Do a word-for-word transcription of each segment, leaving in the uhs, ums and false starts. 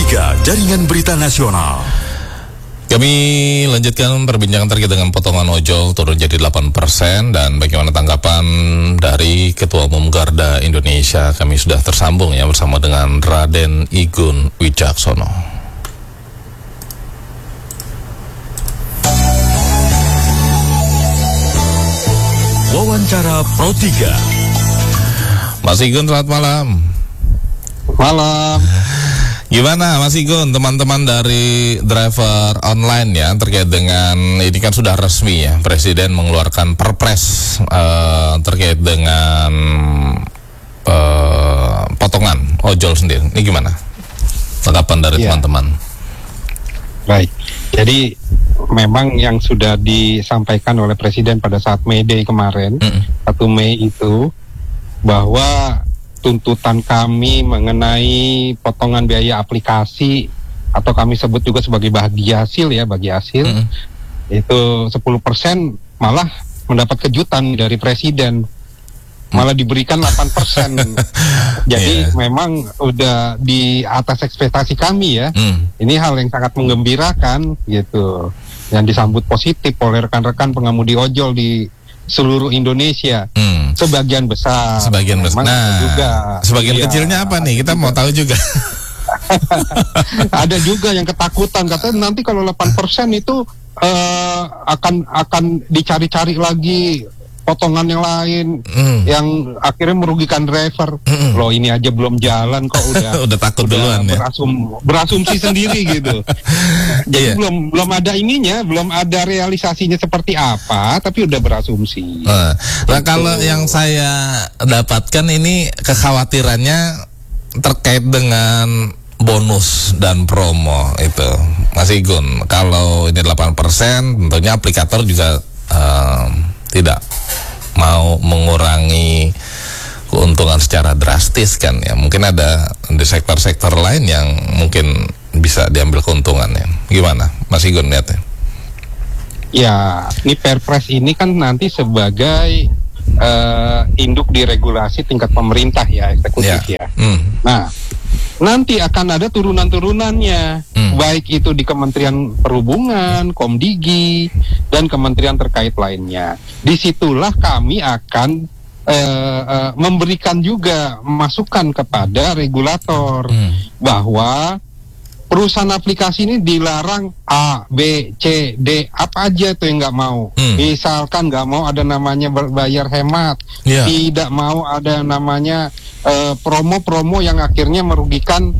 tiga Jaringan Berita Nasional. Kami lanjutkan perbincangan terkait dengan potongan ojol turun jadi delapan persen dan bagaimana tanggapan dari Ketua Umum Garda Indonesia. Kami sudah tersambung ya bersama dengan Raden Igun Wijaksono. Wawancara Pro tiga. Mas Igun, selamat malam. Malam. Gimana Mas Igun, teman-teman dari driver online ya terkait dengan ini kan sudah resmi ya Presiden mengeluarkan perpres uh, terkait dengan uh, potongan ojol sendiri. Ini gimana tanggapan dari ya. teman-teman? Baik, jadi memang yang sudah disampaikan oleh Presiden pada saat May Day kemarin, mm. satu Mei itu, bahwa tuntutan kami mengenai potongan biaya aplikasi atau kami sebut juga sebagai bagi hasil ya, bagi hasil mm. itu sepuluh persen malah mendapat kejutan dari Presiden, malah diberikan delapan persen. Jadi yeah. memang udah di atas ekspektasi kami ya. mm. Ini hal yang sangat menggembirakan gitu, yang disambut positif oleh rekan-rekan pengemudi ojol di seluruh Indonesia. hmm. Sebagian besar. Sebagian besar. Nah, juga. Sebagian ya, kecilnya apa nih? Kita juga mau tahu juga. Ada juga yang ketakutan, katanya nanti kalau delapan persen itu uh, akan akan dicari-cari lagi potongan yang lain, mm. yang akhirnya merugikan driver. Mm. Loh, ini aja belum jalan kok udah udah takut udah duluan berasum, ya. Berasumsi sendiri gitu. Jadi yeah. belum belum ada ininya, belum ada realisasinya seperti apa, tapi udah berasumsi. Nah, nah kalau yang saya dapatkan ini kekhawatirannya terkait dengan bonus dan promo itu, Mas Igun. Kalau ini delapan persen, tentunya aplikator juga um, tidak mau mengurangi keuntungan secara drastis kan ya. Mungkin ada di sektor-sektor lain yang mungkin bisa diambil keuntungannya. Gimana Mas Igun lihatnya? Ya, ini Perpres ini kan nanti sebagai uh, induk di regulasi tingkat pemerintah ya, eksekutif ya. ya. Hmm. Nah, nanti akan ada turunan-turunannya, hmm. baik itu di Kementerian Perhubungan, Komdigi, dan kementerian terkait lainnya. Disitulah kami akan uh, uh, memberikan juga masukan kepada regulator hmm. bahwa perusahaan aplikasi ini dilarang A, B, C, D, apa aja tuh yang nggak mau. Hmm. Misalkan nggak mau ada namanya berbayar hemat, yeah. tidak mau ada namanya uh, promo-promo yang akhirnya merugikan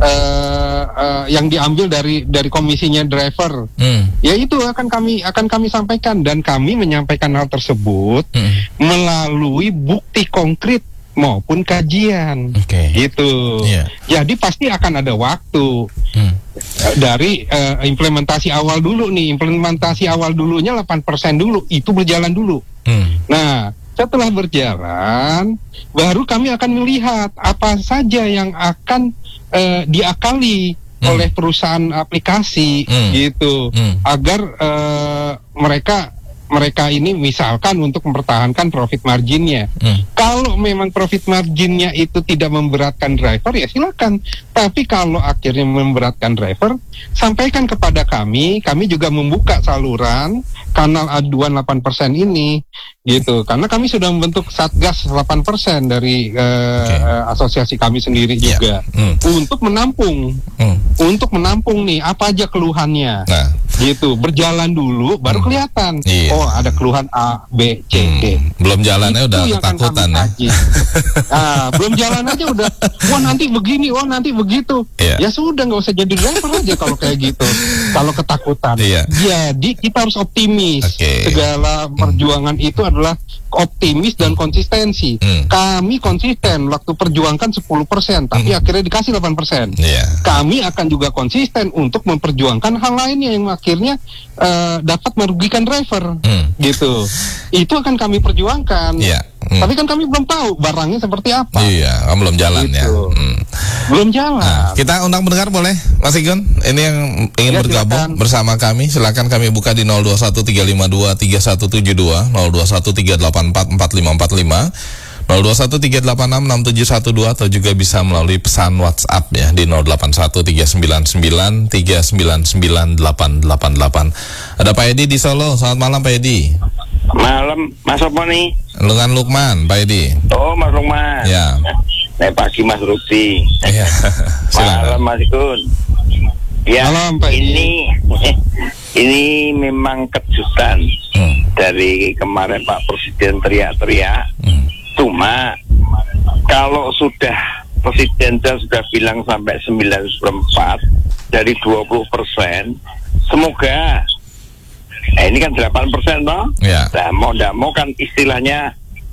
uh, uh, yang diambil dari dari komisinya driver. Hmm. Ya itu akan kami akan kami sampaikan, dan kami menyampaikan hal tersebut hmm. melalui bukti konkret maupun kajian, okay. gitu. Yeah. Jadi pasti akan ada waktu hmm. dari uh, implementasi awal dulu nih. Implementasi awal dulunya delapan persen dulu, itu berjalan dulu. Hmm. Nah, setelah berjalan, baru kami akan melihat apa saja yang akan uh, diakali hmm. oleh perusahaan aplikasi, hmm. gitu, hmm. agar uh, mereka mereka ini misalkan untuk mempertahankan profit marginnya. Hmm. Kalau memang profit marginnya itu tidak memberatkan driver, ya silakan. Tapi kalau akhirnya memberatkan driver, sampaikan kepada kami. Kami juga membuka saluran kanal aduan delapan persen ini, gitu. Karena kami sudah membentuk Satgas delapan persen dari uh, okay. uh, asosiasi kami sendiri yeah. juga hmm. untuk menampung, hmm. untuk menampung nih apa aja keluhannya. Nah. Gitu, berjalan dulu baru hmm. kelihatan. Iya. Oh, ada keluhan A, B, C, D. Hmm. Belum jalannya udah ketakutan ya. Nah, belum jalan aja udah, wah nanti begini, wah nanti begitu. Iya. Ya sudah, nggak usah jadi driver aja kalau kayak gitu. Kalau ketakutan. Iya. Jadi kita harus optimis. Okay. Segala perjuangan hmm. itu adalah optimis dan konsistensi. Hmm. Kami konsisten waktu perjuangkan sepuluh persen, tapi hmm. akhirnya dikasih delapan persen. Yeah. Kami akan juga konsisten untuk memperjuangkan hal lainnya yang akhirnya uh, dapat merugikan driver, hmm. gitu. Itu akan kami perjuangkan. Yeah. Hmm. Tapi kan kami belum tahu barangnya seperti apa. Iya, belum jalan gitu. ya. Hmm. Belum jalan. Nah, kita undang pendengar boleh, Mas Igun? Ini yang ingin ya, bergabung silakan bersama kami, silakan kami buka di nol dua satu tiga lima dua tiga satu tujuh dua, nol dua satu tiga delapan empat empat lima empat lima. nol dua satu tiga delapan enam enam tujuh satu dua atau juga bisa melalui pesan WhatsApp ya di nol delapan satu tiga sembilan sembilan tiga sembilan sembilan delapan delapan delapan. Ada Pak Edi di Solo. Selamat malam Pak Edi. Malam, Mas apa nih? Lengan Lukman, Pak Edi. Oh, Mas Lukman. Ya. Nah, pagi Mas Rudi. Iya. Malam Mas Gun. Ya, malam, Pak ini ini memang kejutan hmm. dari kemarin Pak Presiden teriak-teriak. Hmm. Cuma kalau sudah Presiden sudah bilang sampai sembilan puluh empat dari dua puluh persen, semoga eh, ini kan delapan persen toh. Ya. Nah, mau tidak mau kan istilahnya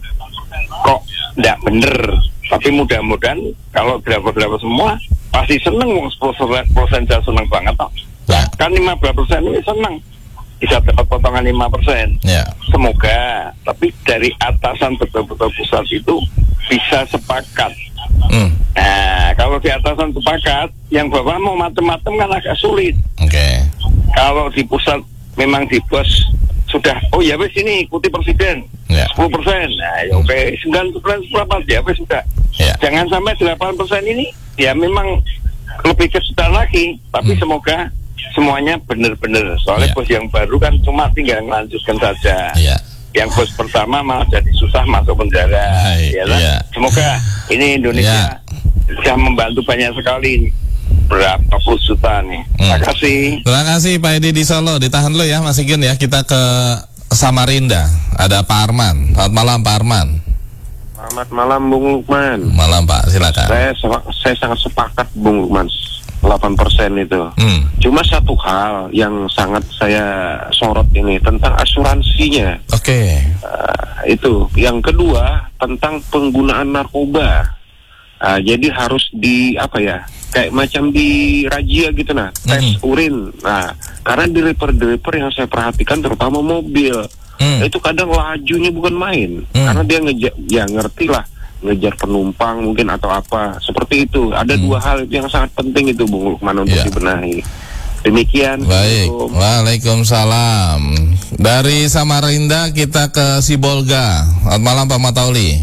kok tidak bener. Tapi mudah-mudahan kalau driver-driver semua pasti seneng, sepuluh persen saya seneng banget toh. Ya. Kan lima belas persen ini seneng bisa dapat potongan lima persen. Ya. Semoga, tapi dari atasan betul-betul pusat itu bisa sepakat. Hmm. Nah, kalau di atasan sepakat, yang bawah mau macam-macam kan agak sulit. Oke. Okay. Kalau di pusat memang di bos sudah, oh ya wes ini ikuti presiden ya. sepuluh persen, nah ya oke okay. sembilan persen berapa ya wes sudah ya. Jangan sampai delapan persen ini ya memang lebih kesulitan lagi, tapi hmm. semoga semuanya benar-benar, soalnya ya. Bos yang baru kan cuma tinggal melanjutkan saja ya. Yang bos pertama malah jadi susah masuk penjara. Hai, ya, ya. Semoga ini Indonesia ya. Bisa membantu banyak sekali. Berapa puluh juta nih. Terima hmm. kasih. Terima kasih Pak Edi di Solo. Ditahan dulu ya Mas Igun ya. Kita ke Samarinda. Ada Pak Arman. Selamat malam Pak Arman. Selamat malam Bung Lukman. Malam Pak, silakan. Saya saya sangat sepakat Bung Lukman. delapan persen itu. Hmm. Cuma satu hal yang sangat saya sorot ini tentang asuransinya. Oke. Okay. Uh, itu. Yang kedua tentang penggunaan narkoba. Uh, jadi harus di apa ya? Kayak macam di razia gitu nah, tes mm. urin. Nah, karena di driver-driver yang saya perhatikan terutama mobil, mm. itu kadang lajunya bukan main, mm. karena dia ngejar, ya ngerti lah, ngejar penumpang mungkin atau apa, seperti itu. Ada mm. dua hal yang sangat penting itu Bung Lukman untuk yeah. dibenahi. Demikian. Baik. Waalaikumsalam. Dari Samarinda kita ke Sibolga. Selamat malam Pak Matauli.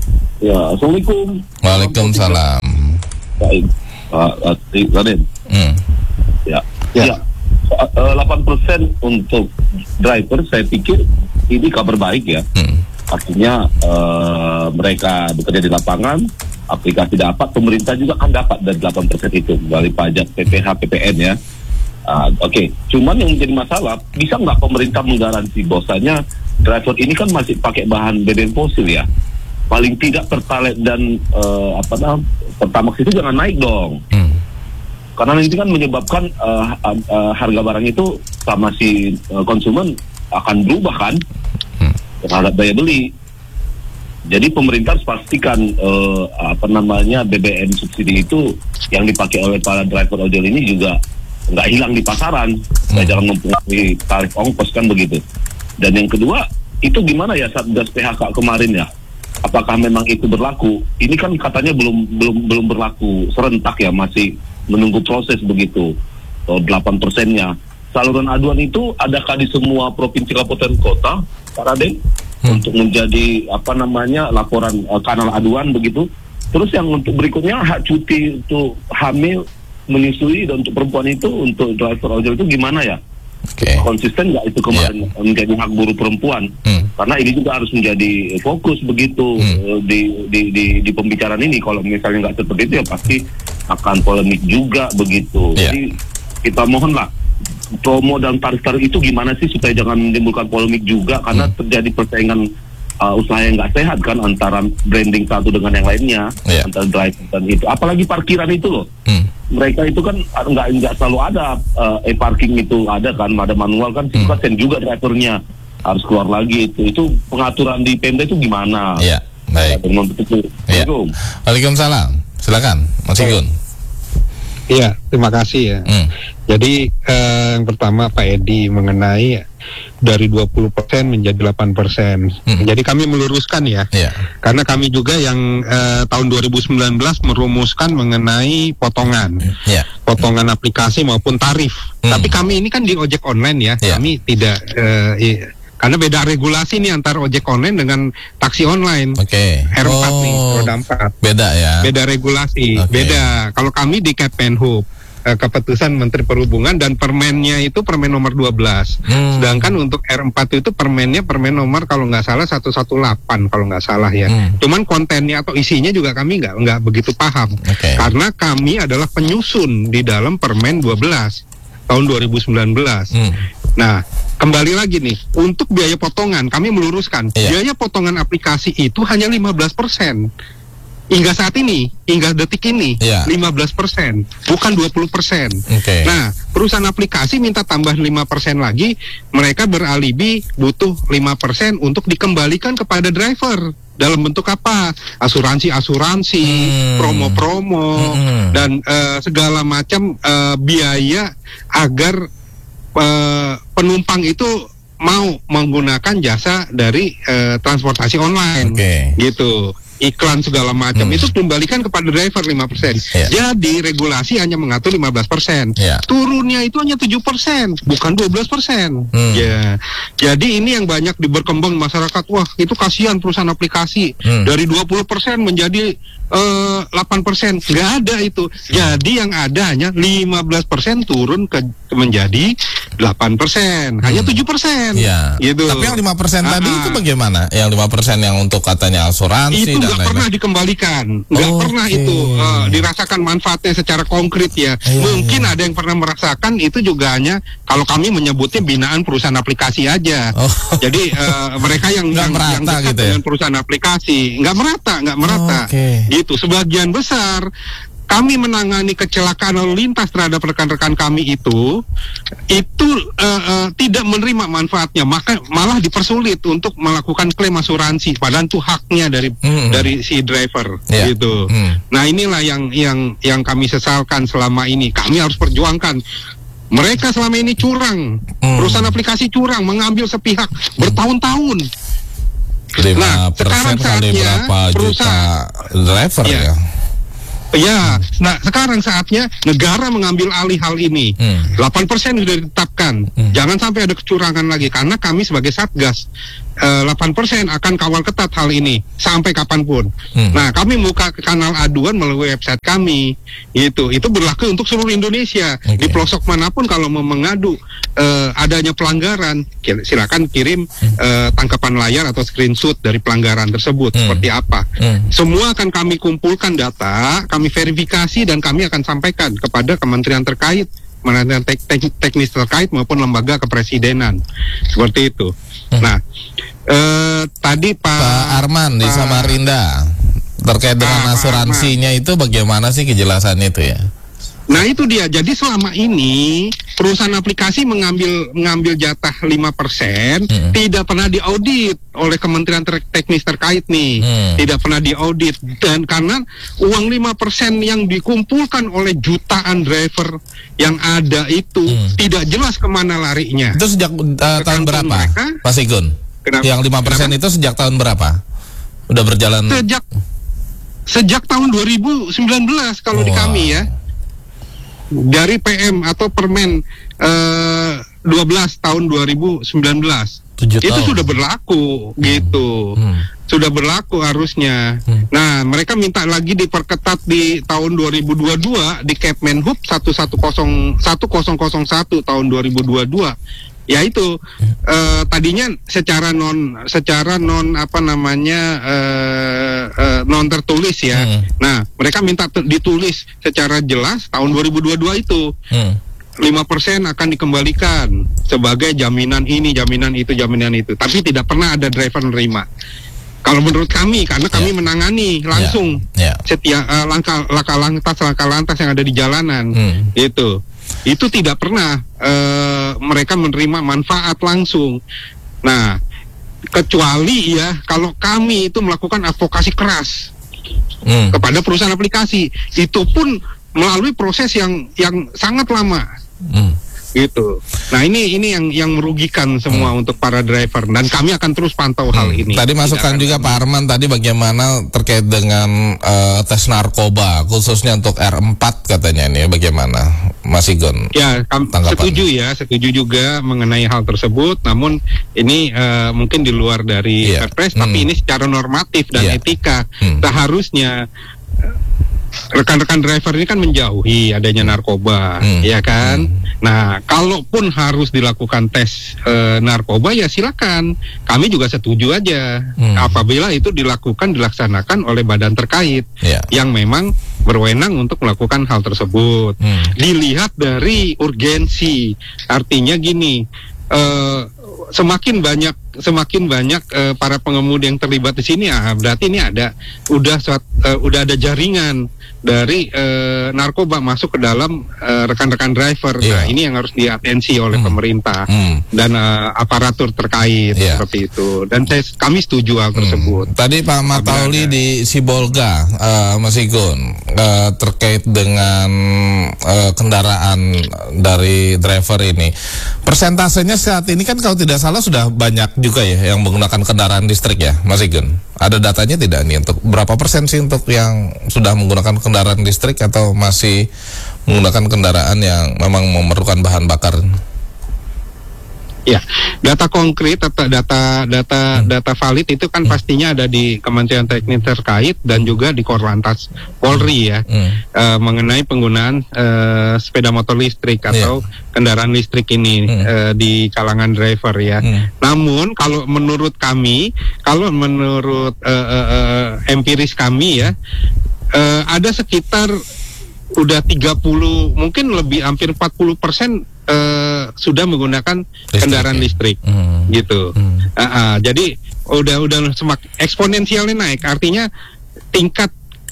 Ya, assalamualaikum. Waalaikumsalam. Baik. Pak Raden. Hmm. Ya, ya. delapan persen untuk driver saya pikir ini kabar baik ya. Hmm. Artinya uh, mereka bekerja di lapangan, aplikasi dapat, pemerintah juga kan dapat dari delapan persen itu dari pajak P P H, P P N ya. Uh, Oke, okay. Cuman yang menjadi masalah, bisa nggak pemerintah menggaransi bahwasanya driver ini kan masih pakai bahan B B M fosil ya. Paling tidak Pertalite dan uh, apa namanya Pertamax itu jangan naik dong, hmm. karena itu kan menyebabkan uh, uh, harga barang itu sama si uh, konsumen akan berubah kan hmm. terhadap daya beli. Jadi pemerintah harus pastikan uh, apa namanya B B M subsidi itu yang dipakai oleh para driver ojol ini juga nggak hilang di pasaran, hmm. jangan mempengaruhi tarif ongkos kan begitu. Dan yang kedua itu gimana ya Satgas P H K kemarin ya? Apakah memang itu berlaku? Ini kan katanya belum belum belum berlaku serentak ya, masih menunggu proses begitu. So, delapan persennya. Saluran aduan itu adakah di semua provinsi kabupaten kota, Pak Raden? Hmm. Untuk menjadi apa namanya laporan uh, kanal aduan begitu. Terus yang untuk berikutnya hak cuti untuk hamil, menyusui dan untuk perempuan itu untuk driver ojol itu gimana ya? Okay. Konsisten nggak itu kemarin yeah. menjadi hak buruh perempuan? Hmm. Karena ini juga harus menjadi fokus begitu hmm. di, di di di pembicaraan ini. Kalau misalnya nggak seperti itu ya pasti akan polemik juga begitu. Yeah. Jadi kita mohonlah promo dan tarif-tarif itu gimana sih supaya jangan menimbulkan polemik juga, karena hmm. terjadi persaingan uh, usaha yang nggak sehat kan antara branding satu dengan yang lainnya, yeah. antara driver dan itu. Apalagi parkiran itu loh. Hmm. Mereka itu kan nggak nggak selalu ada uh, e-parking itu ada kan, ada manual kan, hmm. kan juga drivernya harus keluar lagi itu. Itu pengaturan di Pemda itu gimana? Iya, baik. Ya. Waalaikumsalam. Silakan, Mas Igun. Iya, terima kasih ya. Hmm. Jadi eh, yang pertama Pak Edi mengenai dari dua puluh persen menjadi delapan persen. Hmm. Jadi kami meluruskan ya. Yeah. Karena kami juga yang eh, tahun dua ribu sembilan belas merumuskan mengenai potongan. Yeah. Potongan aplikasi maupun tarif. Hmm. Tapi kami ini kan di ojek online ya. Yeah. Kami tidak eh, karena beda regulasi nih antara ojek online dengan taksi online. Oke. Okay. R empat oh, nih, roda empat. Beda ya. Beda regulasi, okay. beda. Kalau kami di Kemenhub, eh, keputusan Menteri Perhubungan dan permennya itu permen nomor dua belas. Hmm. Sedangkan untuk R empat itu permennya permen nomor kalau nggak salah seratus delapan belas kalau nggak salah ya. Hmm. Cuman kontennya atau isinya juga kami nggak nggak begitu paham. Okay. Karena kami adalah penyusun di dalam permen dua belas tahun dua ribu sembilan belas. Hmm. Nah, kembali lagi nih, untuk biaya potongan kami meluruskan, yeah. biaya potongan aplikasi itu hanya lima belas persen. Hingga saat ini, hingga detik ini, yeah. lima belas persen, bukan dua puluh persen. Okay. Nah, perusahaan aplikasi minta tambah lima persen lagi, mereka beralibi butuh lima persen untuk dikembalikan kepada driver. Dalam bentuk apa? Asuransi-asuransi, hmm. promo-promo, hmm. dan uh, segala macam uh, biaya agar Uh, penumpang itu mau menggunakan jasa dari uh, transportasi online, okay. gitu. Iklan segala macam hmm. itu kembalikan kepada driver lima persen. Yeah. Jadi regulasi hanya mengatur lima belas persen. Yeah. Turunnya itu hanya tujuh persen, bukan dua belas persen. Hmm. Ya. Jadi ini yang banyak diberkembang masyarakat. Wah, itu kasihan perusahaan aplikasi. Hmm. Dari dua puluh persen menjadi uh, delapan persen. Nggak ada itu. Jadi yang ada hanya lima belas persen turun ke menjadi delapan persen. Hanya tujuh persen. Yeah. Gitu. Tapi yang lima persen tadi itu bagaimana? Yang lima persen yang untuk katanya asuransi itu nggak pernah dikembalikan, nggak oh, pernah okay. itu uh, dirasakan manfaatnya secara konkret ya. Iya, Mungkin iya. ada yang pernah merasakan, itu juga hanya kalau kami menyebutnya binaan perusahaan aplikasi aja. Oh. Jadi uh, mereka yang yang, yang dekat gitu ya? Dengan perusahaan aplikasi nggak merata, nggak merata. Oh, okay. Gitu. Sebagian besar kami menangani kecelakaan lalu lintas terhadap rekan-rekan kami itu itu uh, uh, tidak menerima manfaatnya, maka malah dipersulit untuk melakukan klaim asuransi, padahal itu haknya dari mm-hmm. dari si driver, yeah. gitu. Mm. Nah inilah yang yang yang kami sesalkan selama ini. Kami harus perjuangkan. Mereka selama ini curang, mm. perusahaan aplikasi curang, mengambil sepihak bertahun-tahun. Nah sekarang saatnya perusahaan driver ya. ya. Ya, nah sekarang saatnya negara mengambil alih hal ini. Hmm. delapan persen sudah ditetapkan. Hmm. Jangan sampai ada kecurangan lagi, karena kami sebagai Satgas eh, delapan persen akan kawal ketat hal ini sampai kapanpun. Hmm. Nah, kami buka kanal aduan melalui website kami. Itu itu berlaku untuk seluruh Indonesia. Okay. Di pelosok manapun kalau mau mengadu eh, adanya pelanggaran, silakan kirim hmm. eh, tangkapan layar atau screenshot dari pelanggaran tersebut, hmm. seperti apa. Hmm. Semua akan kami kumpulkan data, kami verifikasi, dan kami akan sampaikan kepada kementerian terkait, kementerian tek tek teknis terkait maupun lembaga kepresidenan, seperti itu. Hmm. Nah, eh, tadi Pak, Pak Arman di Samarinda terkait dengan Pak asuransinya Arman. Itu bagaimana sih kejelasannya itu ya? Nah itu dia, jadi selama ini perusahaan aplikasi mengambil mengambil jatah lima persen, hmm. tidak pernah diaudit oleh kementerian ter teknis terkait nih, hmm. tidak pernah diaudit, dan karena uang lima persen yang dikumpulkan oleh jutaan driver yang ada itu hmm. tidak jelas kemana larinya. Itu sejak uh, tahun berapa, mereka, Mas Igun? Kenapa? Yang lima persen itu sejak tahun berapa? Udah berjalan? Sejak sejak tahun dua ribu sembilan belas kalau wow. di kami ya. Dari P M atau Permen uh, dua belas tahun dua ribu sembilan belas itu tahun. Sudah berlaku, hmm. gitu, hmm. sudah berlaku harusnya. Hmm. Nah, mereka minta lagi diperketat di tahun dua ribu dua puluh dua di Kemenhub satu nol nol satu tahun dua ribu dua puluh dua. Ya itu uh, tadinya secara non secara non apa namanya uh, uh, non tertulis ya. Hmm. Nah, mereka minta ditulis secara jelas tahun dua ribu dua puluh dua itu. Hmm. lima persen akan dikembalikan sebagai jaminan ini, jaminan itu, jaminan itu. Tapi tidak pernah ada driver menerima. Kalau menurut kami, karena kami yeah. menangani langsung yeah. Yeah. setiap uh, langkah langkah lantas langkah lantas yang ada di jalanan, hmm. itu itu tidak pernah uh, mereka menerima manfaat langsung. Nah, kecuali ya kalau kami itu melakukan advokasi keras hmm. kepada perusahaan aplikasi, itu pun melalui proses yang yang sangat lama. Hmm. Gitu. Nah ini ini yang yang merugikan semua hmm. untuk para driver, dan kami akan terus pantau hmm. hal ini. Tadi masukkan juga Pak Arman tadi bagaimana terkait dengan uh, tes narkoba khususnya untuk R empat katanya ini bagaimana Mas Igun? Ya, setuju ya, setuju juga mengenai hal tersebut. Namun ini uh, mungkin di luar dari yeah. Perpres, hmm. tapi ini secara normatif dan yeah. etika hmm. seharusnya rekan-rekan driver ini kan menjauhi adanya narkoba, hmm. ya kan? Hmm. Nah, kalaupun harus dilakukan tes e, narkoba, ya silakan. Kami juga setuju aja hmm. apabila itu dilakukan dilaksanakan oleh badan terkait yeah. yang memang berwenang untuk melakukan hal tersebut. Hmm. Dilihat dari urgensi, artinya gini. E, semakin banyak semakin banyak uh, para pengemudi yang terlibat di sini, ah, berarti ini ada udah uh, udah ada jaringan dari uh, narkoba masuk ke dalam uh, rekan-rekan driver. Yeah. Nah, ini yang harus diatensi oleh hmm. pemerintah hmm. dan uh, aparatur terkait yeah. seperti itu. Dan saya, kami setuju hal tersebut. Hmm. Tadi Pak Matauli di Sibolga, uh, Mas Igun, uh, terkait dengan uh, kendaraan dari driver ini, persentasenya saat ini kan kalau tidak salah sudah banyak juga ya yang menggunakan kendaraan listrik ya, Mas Igun. Ada datanya tidak nih untuk berapa persen sih untuk yang sudah menggunakan kendaraan listrik atau masih menggunakan kendaraan yang memang memerlukan bahan bakar? Ya, data konkret, data data data, hmm. data valid itu kan hmm. pastinya ada di Kementerian Teknik terkait dan juga di Korlantas Polri ya, hmm. uh, mengenai penggunaan uh, sepeda motor listrik atau yeah. kendaraan listrik ini hmm. uh, di kalangan driver ya. Hmm. Namun kalau menurut kami, kalau menurut uh, uh, uh, empiris kami ya, uh, ada sekitar udah tiga puluh, mungkin lebih hampir empat puluh persen Uh, sudah menggunakan listrik, kendaraan ya? listrik, hmm. gitu. Hmm. Uh, uh, jadi udah udah semakin eksponensialnya naik. Artinya tingkat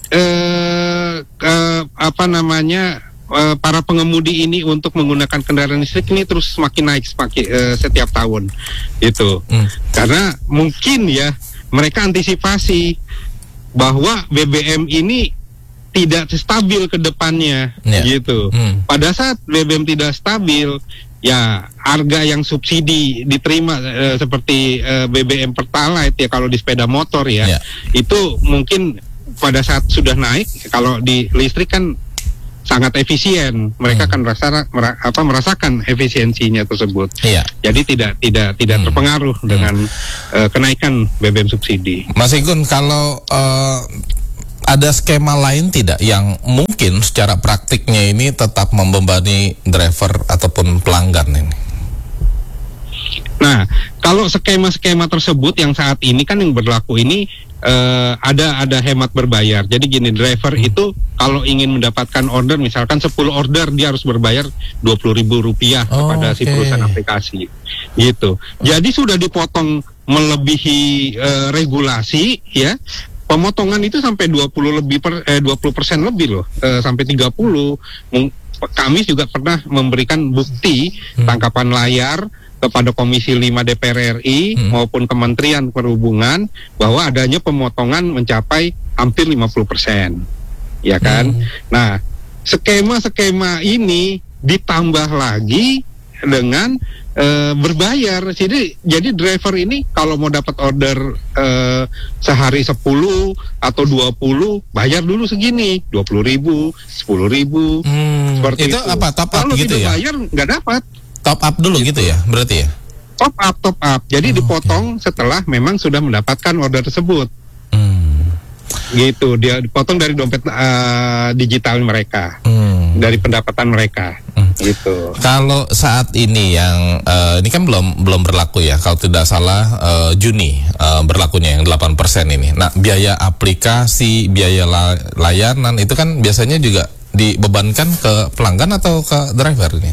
uh, uh, apa namanya uh, para pengemudi ini untuk menggunakan kendaraan listrik ini terus semakin naik semakin uh, setiap tahun, gitu. Hmm. Karena mungkin ya mereka antisipasi bahwa B B M ini tidak stabil ke depannya, yeah. gitu. Hmm. Pada saat B B M tidak stabil, ya harga yang subsidi diterima e, seperti e, B B M Pertalite ya kalau di sepeda motor ya, yeah. itu mungkin pada saat sudah naik, kalau di listrik kan sangat efisien, mereka hmm. akan merasa, mer, apa, merasakan efisiensinya tersebut. Yeah. Jadi tidak tidak tidak hmm. terpengaruh hmm. dengan e, kenaikan B B M subsidi. Mas Igun, kalau uh, ada skema lain tidak yang mungkin secara praktiknya ini tetap membebani driver ataupun pelanggan ini? Nah, kalau skema-skema tersebut yang saat ini kan yang berlaku ini uh, ada ada hemat berbayar. Jadi gini, driver hmm. itu kalau ingin mendapatkan order, misalkan sepuluh order, dia harus berbayar dua puluh ribu rupiah oh, kepada okay. si perusahaan aplikasi. Gitu. Jadi sudah dipotong melebihi uh, regulasi ya. Pemotongan itu sampai dua puluh lebih per, eh, dua puluh persen lebih loh, eh, sampai tiga puluh. Kami juga pernah memberikan bukti hmm. tangkapan layar kepada Komisi lima D P R R I hmm. maupun Kementerian Perhubungan bahwa adanya pemotongan mencapai hampir lima puluh persen. Ya kan? Hmm. Nah, skema-skema ini ditambah lagi dengan Uh, berbayar. Jadi jadi driver ini kalau mau dapat order uh, sehari sepuluh atau dua puluh, bayar dulu segini, dua puluh ribu, sepuluh ribu, hmm, seperti itu. Itu apa, top up kalau gitu ya? Kalau tidak bayar nggak dapat. Top up dulu gitu, gitu ya, berarti ya? Top up, top up. Jadi oh, dipotong okay. setelah memang sudah mendapatkan order tersebut. Hmm. Gitu, dia dipotong dari dompet uh, digital mereka, hmm. dari pendapatan mereka. Gitu. Kalau saat ini yang uh, ini kan belum belum berlaku ya, kalau tidak salah uh, Juni uh, berlakunya yang delapan persen ini. Nah, biaya aplikasi, biaya la layanan itu kan biasanya juga dibebankan ke pelanggan atau ke driver ini?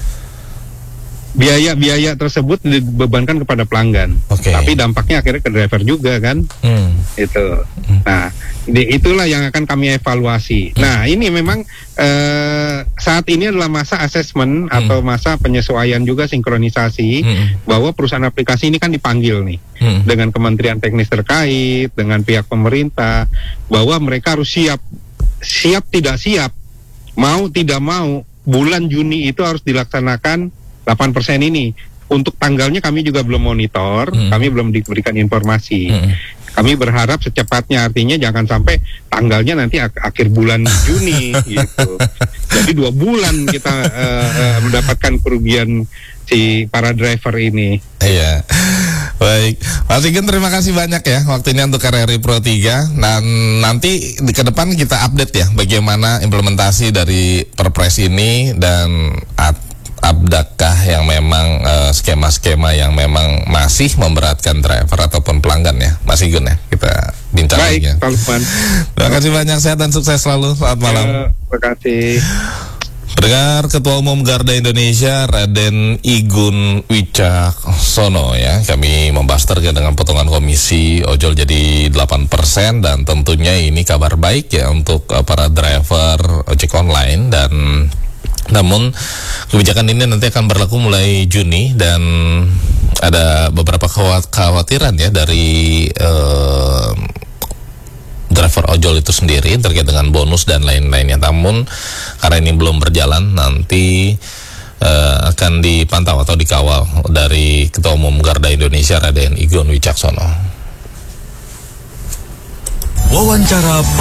Biaya-biaya tersebut dibebankan kepada pelanggan, okay. tapi dampaknya akhirnya ke driver juga kan, hmm. itu. Hmm. Nah, di, itulah yang akan kami evaluasi. Hmm. Nah, ini memang eh, saat ini adalah masa asesmen hmm. atau masa penyesuaian juga sinkronisasi hmm. bahwa perusahaan aplikasi ini kan dipanggil nih hmm. dengan Kementerian Teknis terkait, dengan pihak pemerintah, bahwa mereka harus siap, siap tidak siap, mau tidak mau, bulan Juni itu harus dilaksanakan delapan persen ini. Untuk tanggalnya kami juga belum monitor, hmm. kami belum diberikan informasi. Hmm. kami berharap secepatnya, artinya jangan sampai tanggalnya nanti ak akhir bulan Juni gitu. Jadi dua bulan kita uh, uh, mendapatkan kerugian si para driver ini. Iya. Baik, Mas Igun terima kasih banyak ya waktunya untuk R R I Pro tiga, dan nanti di ke depan kita update ya bagaimana implementasi dari Perpres ini, dan adakah yang memang skema-skema uh, yang memang masih memberatkan driver ataupun pelanggan ya, Mas Igun ya, kita bincang lagi. Baik, Pak Lukman. Terima kasih banyak, sehat dan sukses selalu. Selamat malam. Ya, terima kasih. Pendengar, Ketua Umum Garda Indonesia Raden Igun Wicaksono ya, kami membahas terkait dengan potongan komisi ojol jadi delapan persen, dan tentunya ini kabar baik ya untuk uh, para driver ojek online, dan namun kebijakan ini nanti akan berlaku mulai Juni, dan ada beberapa kekhawatiran ya dari uh, driver ojol itu sendiri terkait dengan bonus dan lain-lainnya. Namun karena ini belum berjalan, nanti uh, akan dipantau atau dikawal dari Ketua Umum Garda Indonesia Raden Igun Wicaksono. Wawancara